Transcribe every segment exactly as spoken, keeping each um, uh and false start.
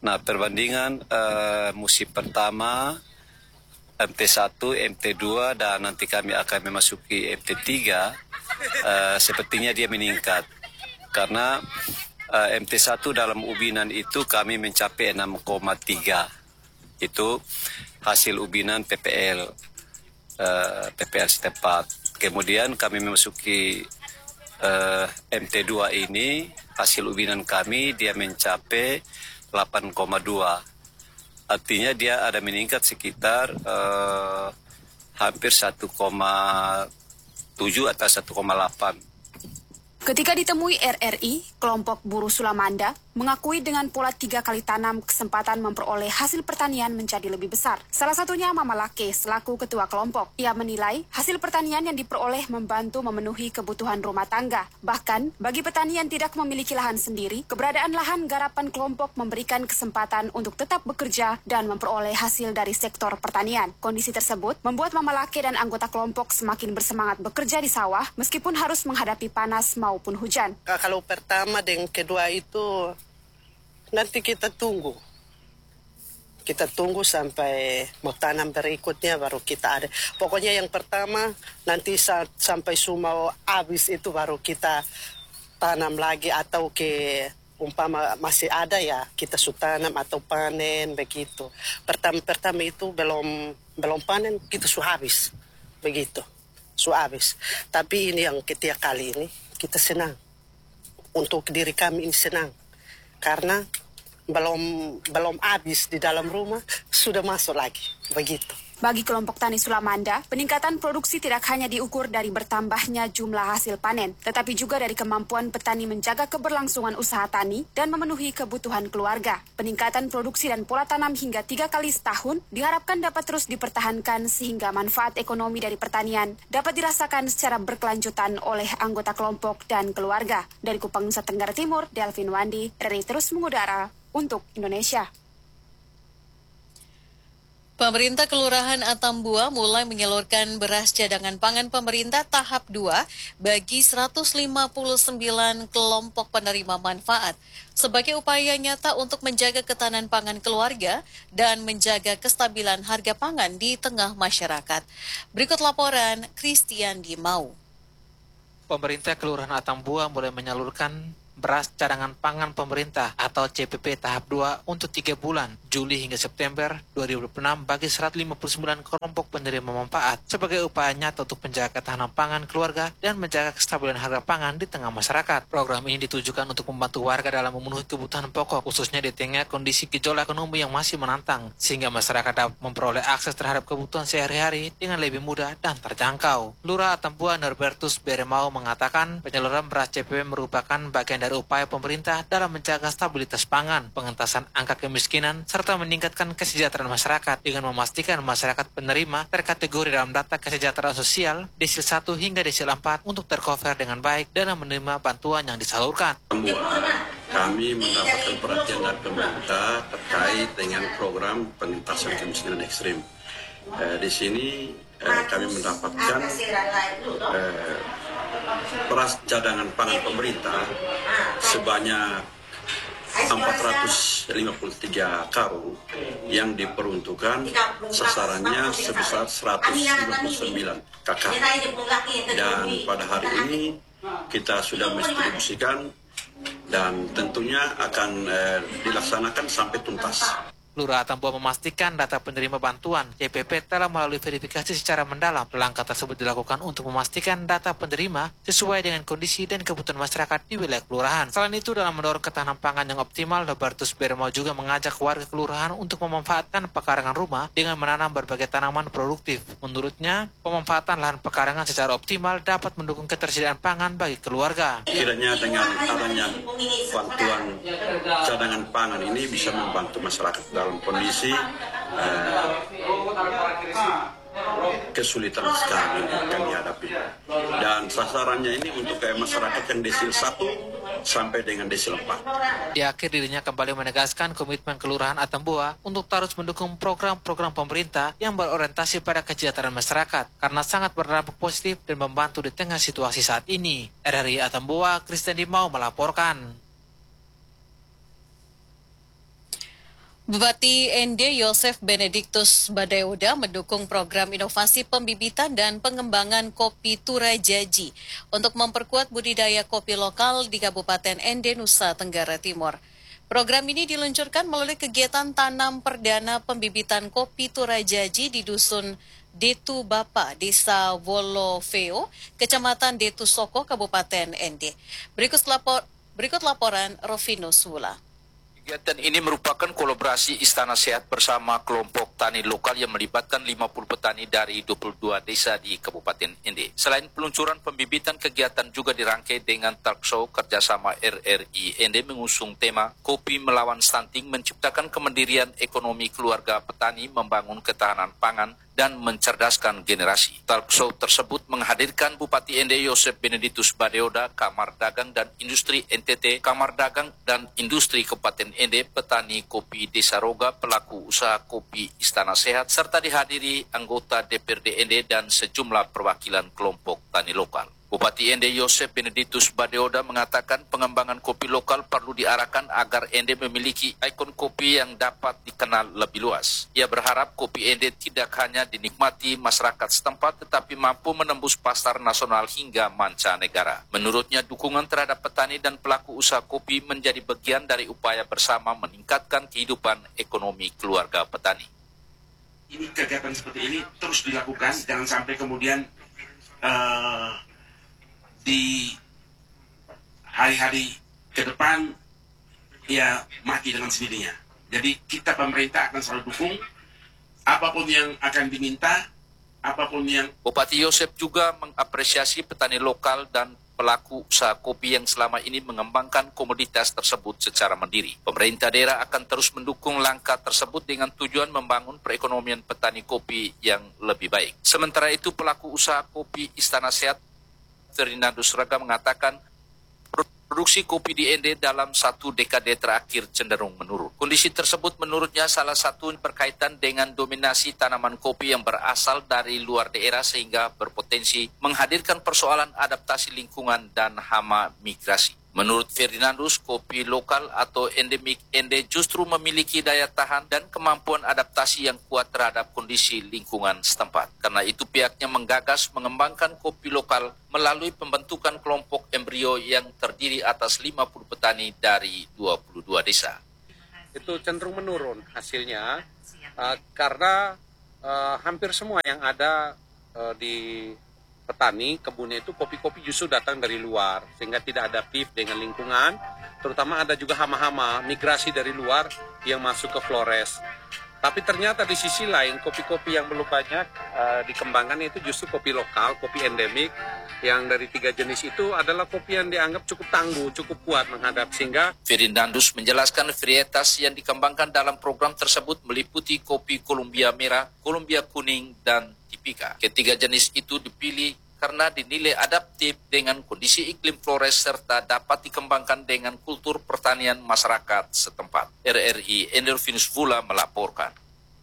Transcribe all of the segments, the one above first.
Nah, perbandingan uh, musim pertama M T satu, M T dua, dan nanti kami akan memasuki M T tiga, uh, sepertinya dia meningkat. Karena uh, M T satu dalam ubinan itu kami mencapai enam koma tiga. Itu hasil ubinan P P L, uh, P P L setempat. Kemudian kami memasuki uh, M T dua ini, hasil ubinan kami dia mencapai delapan koma dua. Artinya dia ada meningkat sekitar uh, hampir satu koma tujuh atau satu koma delapan. Ketika ditemui R R I, kelompok buruh Sulamanda mengakui dengan pola tiga kali tanam kesempatan memperoleh hasil pertanian menjadi lebih besar. Salah satunya Mama Lake selaku ketua kelompok. Ia menilai hasil pertanian yang diperoleh membantu memenuhi kebutuhan rumah tangga. Bahkan, bagi petani yang tidak memiliki lahan sendiri, keberadaan lahan garapan kelompok memberikan kesempatan untuk tetap bekerja dan memperoleh hasil dari sektor pertanian. Kondisi tersebut membuat Mama Lake dan anggota kelompok semakin bersemangat bekerja di sawah meskipun harus menghadapi panas maupun hujan. Kalau pertama dan kedua itu nanti kita tunggu. Kita tunggu sampai mau tanam berikutnya baru kita ada. Pokoknya yang pertama nanti saat sampai semua habis itu baru kita tanam lagi atau ke umpama masih ada ya kita sudah tanam atau panen begitu. Pertama-pertama itu belum belum panen kita sudah habis begitu. Sudah habis. Tapi ini yang ketiga kali ini kita senang. Untuk diri kami ini senang. Karena belum belum habis di dalam rumah, sudah masuk lagi. Begitu. Bagi kelompok tani Sulamanda, peningkatan produksi tidak hanya diukur dari bertambahnya jumlah hasil panen, tetapi juga dari kemampuan petani menjaga keberlangsungan usaha tani dan memenuhi kebutuhan keluarga. Peningkatan produksi dan pola tanam hingga tiga kali setahun diharapkan dapat terus dipertahankan sehingga manfaat ekonomi dari pertanian dapat dirasakan secara berkelanjutan oleh anggota kelompok dan keluarga. Dari Kupang, Nusa Tenggara Timur, Delvin Wandi, R R I terus mengudara untuk Indonesia. Pemerintah Kelurahan Atambua mulai menyalurkan beras cadangan pangan pemerintah tahap dua bagi seratus lima puluh sembilan kelompok penerima manfaat sebagai upaya nyata untuk menjaga ketahanan pangan keluarga dan menjaga kestabilan harga pangan di tengah masyarakat. Berikut laporan Christian Dimau. Pemerintah Kelurahan Atambua mulai menyalurkan beras cadangan pangan pemerintah atau C P P tahap dua untuk tiga bulan, Juli hingga September dua ribu dua puluh enam bagi seratus lima puluh sembilan kelompok penerima manfaat sebagai upaya nyata untuk menjaga ketahanan pangan keluarga dan menjaga kestabilan harga pangan di tengah masyarakat. Program ini ditujukan untuk membantu warga dalam memenuhi kebutuhan pokok, khususnya di tengah kondisi gejolak ekonomi yang masih menantang, sehingga masyarakat dapat memperoleh akses terhadap kebutuhan sehari-hari dengan lebih mudah dan terjangkau. Lurah Atambua Norbertus Beremau mengatakan penyaluran beras C P P merupakan bagian dari upaya pemerintah dalam menjaga stabilitas pangan, pengentasan angka kemiskinan, serta meningkatkan kesejahteraan masyarakat dengan memastikan masyarakat penerima terkategori dalam data kesejahteraan sosial desil satu hingga desil empat untuk tercover dengan baik dalam menerima bantuan yang disalurkan. Kami mendapatkan perhatian dari pemerintah terkait dengan program pengentasan kemiskinan ekstrim. Eh, di sini eh, kami mendapatkan eh, beras cadangan pangan pemerintah sebanyak empat ratus lima puluh tiga karung yang diperuntukkan sasarannya sebesar seratus lima puluh sembilan kakak. Dan pada hari ini kita sudah mendistribusikan dan tentunya akan eh, dilaksanakan sampai tuntas. Lurah Atambua memastikan data penerima bantuan C P P telah melalui verifikasi secara mendalam. Langkah tersebut dilakukan untuk memastikan data penerima sesuai dengan kondisi dan kebutuhan masyarakat di wilayah kelurahan. Selain itu, dalam mendorong ketahanan pangan yang optimal, Norbertus Beremau juga mengajak warga kelurahan untuk memanfaatkan pekarangan rumah dengan menanam berbagai tanaman produktif. Menurutnya, pemanfaatan lahan pekarangan secara optimal dapat mendukung ketersediaan pangan bagi keluarga. Kiranya dengan adanya bantuan cadangan pangan ini bisa membantu masyarakat dalam kondisi eh, kesulitan sekarang ini akan dihadapi. Dan sasarannya ini untuk kayak masyarakat yang desil satu sampai dengan desil empat. Di akhir dirinya kembali menegaskan komitmen Kelurahan Atambua untuk terus mendukung program-program pemerintah yang berorientasi pada kesejahteraan masyarakat karena sangat berdampak positif dan membantu di tengah situasi saat ini. R R I Atambua, Christian Dimau melaporkan. Bupati N D Yosef Benediktus Badeoda mendukung program inovasi pembibitan dan pengembangan kopi Turajaji untuk memperkuat budidaya kopi lokal di Kabupaten N D Nusa Tenggara Timur. Program ini diluncurkan melalui kegiatan tanam perdana pembibitan kopi Turajaji di Dusun Detu Bapa, Desa Wolofeo, Kecamatan Detu Soko, Kabupaten N D. Berikut, lapor, berikut laporan Rovinus Wula. Kegiatan ini merupakan kolaborasi Istana Sehat bersama kelompok tani lokal yang melibatkan lima puluh petani dari dua puluh dua desa di Kabupaten N D. Selain peluncuran pembibitan, kegiatan juga dirangkai dengan talk show kerjasama R R I N D mengusung tema Kopi Melawan Stunting, menciptakan kemandirian ekonomi keluarga petani, membangun ketahanan pangan, dan mencerdaskan generasi. Talk show tersebut menghadirkan Bupati N D Yosef Benediktus Badeoda, Kamar Dagang dan Industri N T T, Kamar Dagang dan Industri Kabupaten N D, petani kopi Desa Roga, pelaku usaha kopi Istana Sehat, serta dihadiri anggota D P R D N D dan sejumlah perwakilan kelompok tani lokal. Bupati N D Yosef Benediktus Badeoda mengatakan pengembangan kopi lokal perlu diarahkan agar N D memiliki ikon kopi yang dapat dikenal lebih luas. Ia berharap kopi N D tidak hanya dinikmati masyarakat setempat tetapi mampu menembus pasar nasional hingga mancanegara. Menurutnya, dukungan terhadap petani dan pelaku usaha kopi menjadi bagian dari upaya bersama meningkatkan kehidupan ekonomi keluarga petani. Ini kegiatan seperti ini terus dilakukan, jangan sampai kemudian uh, di hari-hari ke depan ya mati dengan sendirinya. Jadi kita pemerintah akan selalu dukung apapun yang akan diminta, apapun yang... Bupati Yosef juga mengapresiasi petani lokal dan pelaku usaha kopi yang selama ini mengembangkan komoditas tersebut secara mandiri. Pemerintah daerah akan terus mendukung langkah tersebut dengan tujuan membangun perekonomian petani kopi yang lebih baik. Sementara itu, pelaku usaha kopi Istana Sehat Ferdinandus Raga mengatakan produksi kopi di N D dalam satu dekade terakhir cenderung menurun. Kondisi tersebut menurutnya salah satu berkaitan dengan dominasi tanaman kopi yang berasal dari luar daerah sehingga berpotensi menghadirkan persoalan adaptasi lingkungan dan hama migrasi. Menurut Ferdinandus, kopi lokal atau endemik N D justru memiliki daya tahan dan kemampuan adaptasi yang kuat terhadap kondisi lingkungan setempat. Karena itu pihaknya menggagas mengembangkan kopi lokal melalui pembentukan kelompok embrio yang terdiri atas lima puluh petani dari dua puluh dua desa. Itu cenderung menurun hasilnya uh, karena uh, hampir semua yang ada uh, di petani kebunnya itu kopi-kopi justru datang dari luar sehingga tidak adaptif dengan lingkungan, terutama ada juga hama-hama migrasi dari luar yang masuk ke Flores. Tapi ternyata di sisi lain kopi-kopi yang belum banyak uh, dikembangkan itu justru kopi lokal, kopi endemik yang dari tiga jenis itu adalah kopi yang dianggap cukup tangguh, cukup kuat menghadap sehingga Ferdinandus menjelaskan varietas yang dikembangkan dalam program tersebut meliputi kopi Columbia merah, Columbia kuning, dan Tipika. Ketiga jenis itu dipilih karena dinilai adaptif dengan kondisi iklim Flores serta dapat dikembangkan dengan kultur pertanian masyarakat setempat. R R I Rovinus Wula melaporkan.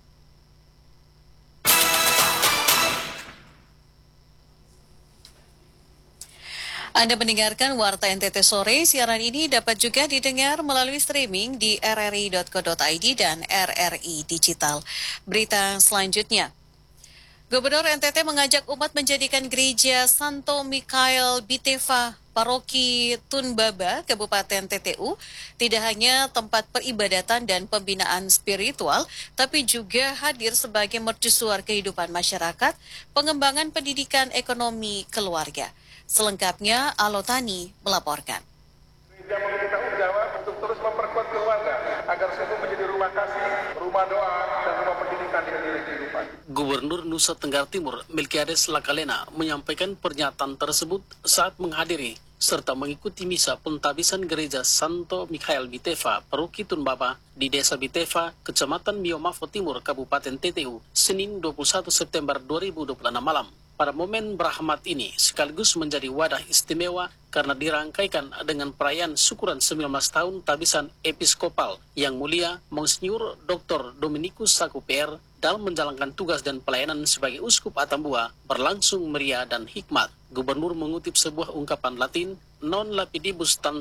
Anda mendengarkan Warta N T T Sore. Siaran ini dapat juga didengar melalui streaming di r r i dot co dot i d dan R R I Digital. Berita selanjutnya. Gubernur N T T mengajak umat menjadikan gereja Santo Mikhael Biteva, Paroki Tunbaba, Kabupaten T T U, tidak hanya tempat peribadatan dan pembinaan spiritual, tapi juga hadir sebagai mercusuar kehidupan masyarakat, pengembangan pendidikan ekonomi keluarga. Selengkapnya, Alotani melaporkan. Gereja memiliki tanggung jawab untuk terus memperkuat keluarga agar semua menjadi rumah kasih, rumah doa, dan rumah pendidikan di nilai kehidupan. Gubernur Nusa Tenggara Timur, Melkiades Lakalena, menyampaikan pernyataan tersebut saat menghadiri serta mengikuti misa pentabisan gereja Santo Mikhael Biteva, Paroki Tunbaba di Desa Biteva, Kecamatan Biomafo Timur, Kabupaten T T U, Senin dua puluh satu September dua ribu dua puluh enam malam. Pada momen berahmat ini sekaligus menjadi wadah istimewa karena dirangkaikan dengan perayaan syukuran sembilan belas tahun tabisan episkopal yang mulia Monsinyur Doktor Dominikus Saku P R dalam menjalankan tugas dan pelayanan sebagai uskup Atambua berlangsung meriah dan hikmat. Gubernur mengutip sebuah ungkapan Latin, non lapidibus tantum,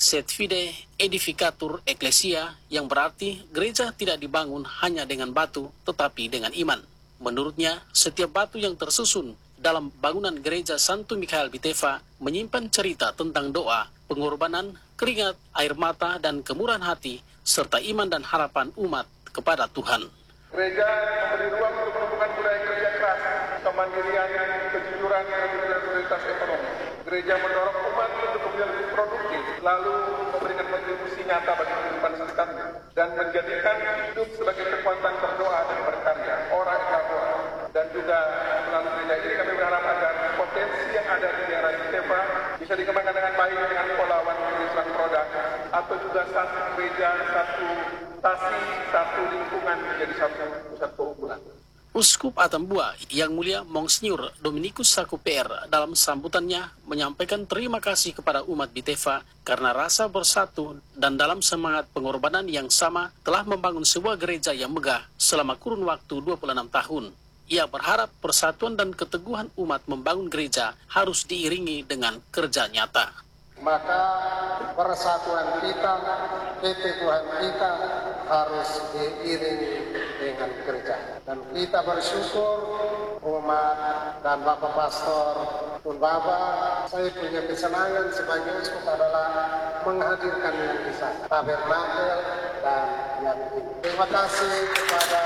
Set Fide Edificatur Ecclesia, yang berarti gereja tidak dibangun hanya dengan batu, tetapi dengan iman. Menurutnya, setiap batu yang tersusun dalam bangunan gereja Santo Mikhael Biteva menyimpan cerita tentang doa, pengorbanan, keringat, air mata, dan kemurahan hati, serta iman dan harapan umat kepada Tuhan. Gereja memberi ruang untuk menumbuhkan budaya kerja keras, kemandirian, kejujuran, dan solidaritas ekonomi. Gereja mendorong umat untuk menjadi lebih produktif, lalu memberikan kontribusi nyata bagi kehidupan sekitarnya, dan menjadikan hidup sebagai kekuatan berdoa dan berkarya, ora et labora. Dan juga melalui gereja ini kami berharap agar potensi yang ada di daerah Biteva bisa dikembangkan dengan baik dengan pola one Islam produk, atau juga satu gereja, satu tasi, satu lingkungan menjadi satu pusat keunggulan. Uskup Atambua Yang Mulia Monsinyur Dominikus Sakuper dalam sambutannya menyampaikan terima kasih kepada umat Biteva karena rasa bersatu dan dalam semangat pengorbanan yang sama telah membangun sebuah gereja yang megah selama kurun waktu dua puluh enam tahun. Ia berharap persatuan dan keteguhan umat membangun gereja harus diiringi dengan kerja nyata. Maka persatuan kita, keteguhan kita harus diiringi dengan kerja. Dan kita bersyukur umat dan Bapak Pastor Tun Baba, saya punya kesenangan sebagai uskup adalah menghadirkan yang bisa tabernakel dan yang ini. Terima kasih kepada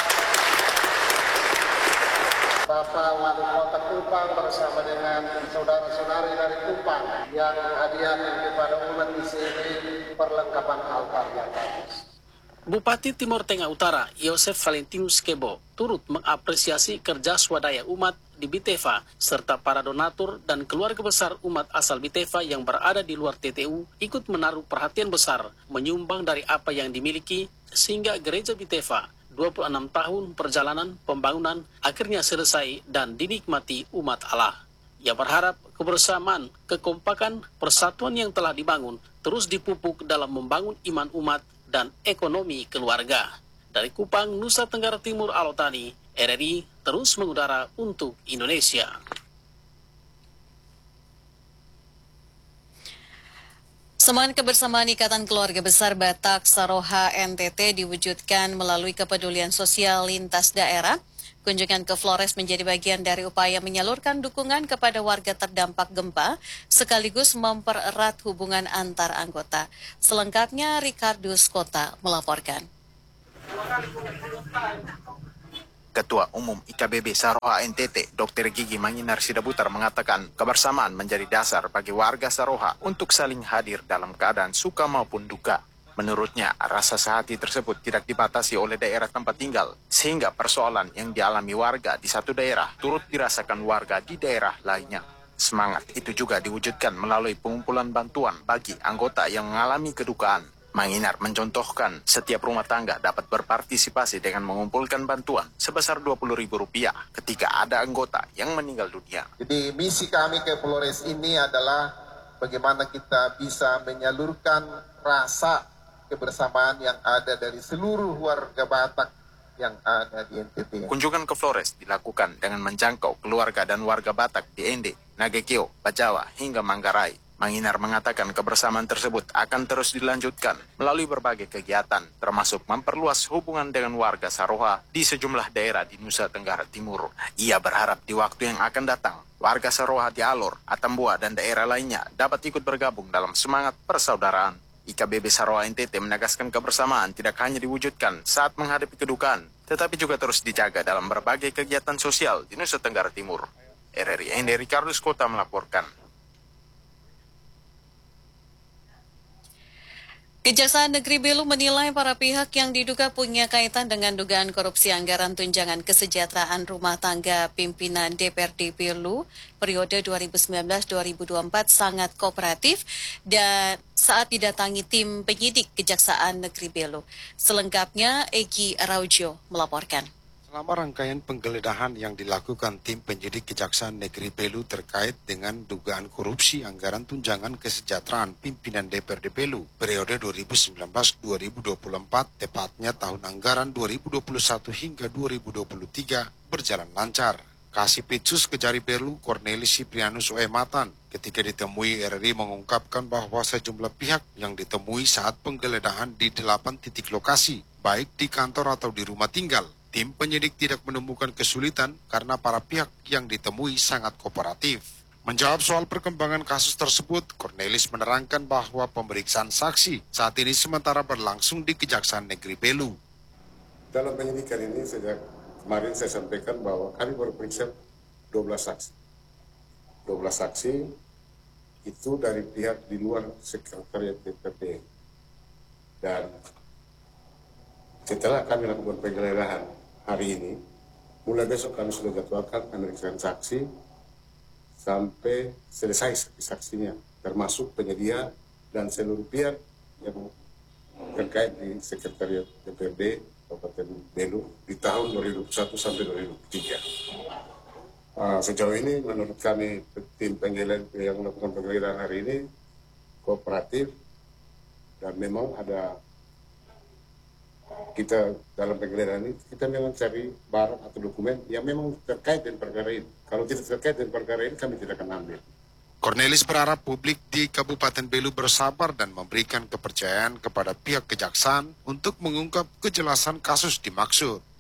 Bapak Wali Kota Kupang bersama dengan saudara-saudari dari Kupang yang hadiahkan kepada umat di sini perlengkapan altar yang bagus. Bupati Timur Tengah Utara, Yosef Valentinus Kebo, turut mengapresiasi kerja swadaya umat di Biteva, serta para donatur dan keluarga besar umat asal Biteva yang berada di luar T T U ikut menaruh perhatian besar, menyumbang dari apa yang dimiliki, sehingga gereja Biteva dua puluh enam tahun perjalanan pembangunan akhirnya selesai dan dinikmati umat Allah. Ia berharap kebersamaan, kekompakan, persatuan yang telah dibangun terus dipupuk dalam membangun iman umat dan ekonomi keluarga. Dari Kupang, Nusa Tenggara Timur, Alotani, R R I terus mengudara untuk Indonesia. Semangat kebersamaan Ikatan Keluarga Besar Batak Saroha N T T diwujudkan melalui kepedulian sosial lintas daerah. Kunjungan ke Flores menjadi bagian dari upaya menyalurkan dukungan kepada warga terdampak gempa, sekaligus mempererat hubungan antar anggota. Selengkapnya, Ricardus Kota melaporkan. Ketua Umum I K B B Saroha N T T, Dokter Gigi Manginar Sidabutar mengatakan kebersamaan menjadi dasar bagi warga Saroha untuk saling hadir dalam keadaan suka maupun duka. Menurutnya, rasa sehati tersebut tidak dibatasi oleh daerah tempat tinggal, sehingga persoalan yang dialami warga di satu daerah turut dirasakan warga di daerah lainnya. Semangat itu juga diwujudkan melalui pengumpulan bantuan bagi anggota yang mengalami kedukaan. Manginar mencontohkan setiap rumah tangga dapat berpartisipasi dengan mengumpulkan bantuan sebesar dua puluh ribu rupiah ketika ada anggota yang meninggal dunia. Jadi misi kami ke Flores ini adalah bagaimana kita bisa menyalurkan rasa kebersamaan yang ada dari seluruh warga Batak yang ada di N T T. Kunjungan ke Flores dilakukan dengan menjangkau keluarga dan warga Batak di Ende, Nagekeo, Bajawa, hingga Manggarai. Manginar mengatakan kebersamaan tersebut akan terus dilanjutkan melalui berbagai kegiatan, termasuk memperluas hubungan dengan warga Saroha di sejumlah daerah di Nusa Tenggara Timur. Ia berharap di waktu yang akan datang, warga Saroha di Alor, Atambua, dan daerah lainnya dapat ikut bergabung dalam semangat persaudaraan. I K B B Saroha N T T menegaskan kebersamaan tidak hanya diwujudkan saat menghadapi kedukaan, tetapi juga terus dijaga dalam berbagai kegiatan sosial di Nusa Tenggara Timur. R R I Ende Ricardus Kota melaporkan. Kejaksaan Negeri Belu menilai para pihak yang diduga punya kaitan dengan dugaan korupsi anggaran tunjangan kesejahteraan rumah tangga pimpinan D P R D Belu periode dua ribu sembilan belas dua ribu dua puluh empat sangat kooperatif dan saat didatangi tim penyidik Kejaksaan Negeri Belu. Selengkapnya, Egi Raujo melaporkan. Selama rangkaian penggeledahan yang dilakukan tim penyidik Kejaksaan Negeri Belu terkait dengan dugaan korupsi anggaran tunjangan kesejahteraan pimpinan D P R D Belu periode dua ribu sembilan belas dua ribu dua puluh empat, tepatnya tahun anggaran dua ribu dua puluh satu hingga dua ribu dua puluh tiga, berjalan lancar. Kasipitsus Kejari Belu Cornelis Siprianus Oematan ketika ditemui R R I mengungkapkan bahwa sejumlah pihak yang ditemui saat penggeledahan di delapan titik lokasi, baik di kantor atau di rumah tinggal. Tim penyidik tidak menemukan kesulitan karena para pihak yang ditemui sangat kooperatif. Menjawab soal perkembangan kasus tersebut, Cornelis menerangkan bahwa pemeriksaan saksi saat ini sementara berlangsung di Kejaksaan Negeri Belu. Dalam penyidikan ini sejak kemarin saya sampaikan bahwa kami baru periksa dua belas saksi. dua belas saksi itu dari pihak di luar sekretariat D P R D. Dan setelah kami lakukan penggeledahan hari ini, mulai besok kami sudah jadwalkan pemeriksaan saksi sampai selesai saksinya, termasuk penyedia dan seluruh pihak yang terkait di sekretariat D P R D Kabupaten Belu di tahun dua ribu dua puluh satu sampai dua ribu dua puluh tiga. Uh, sejauh ini menurut kami tim penggeledahan yang melakukan penggeledahan hari ini kooperatif dan memang ada kita dalam penggeledahan ini kita memang cari barang atau dokumen yang memang terkait dengan perkara ini. Kalau tidak terkait dengan perkara ini kami tidak akan ambil. Cornelis berharap publik di Kabupaten Belu bersabar dan memberikan kepercayaan kepada pihak kejaksaan untuk mengungkap kejelasan kasus dimaksud.